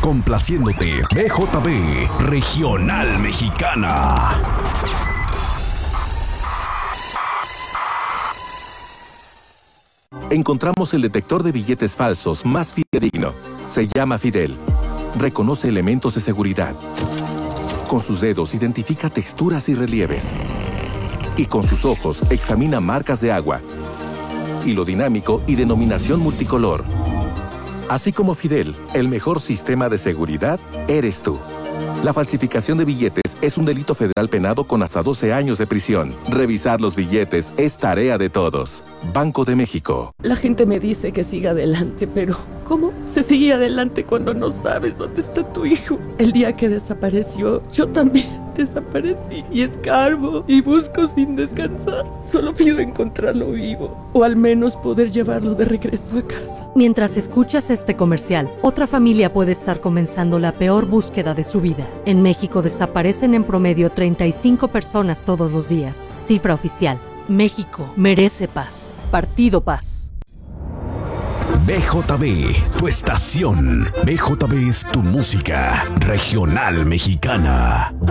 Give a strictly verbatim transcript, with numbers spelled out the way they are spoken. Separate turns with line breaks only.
Complaciéndote, B J B, Regional Mexicana.
Encontramos el detector de billetes falsos más fidedigno. Se llama Fidel. Reconoce elementos de seguridad. Con sus dedos identifica texturas y relieves. Y con sus ojos examina marcas de agua, hilo dinámico y denominación multicolor. Así como Fidel, el mejor sistema de seguridad eres tú. La falsificación de billetes es un delito federal penado con hasta doce años de prisión. Revisar los billetes es tarea de todos. Banco de México.
La gente me dice que siga adelante, pero ¿cómo se sigue adelante cuando no sabes dónde está tu hijo? El día que desapareció, yo también desaparecí y escarbo y busco sin descansar. Solo pido encontrarlo vivo o al menos poder llevarlo de regreso a casa.
Mientras escuchas este comercial, otra familia puede estar comenzando la peor búsqueda de su vida. En México desaparecen en promedio treinta y cinco personas todos los días. Cifra oficial. México merece paz. Partido Paz.
B J B, tu estación. B J B es tu música regional mexicana.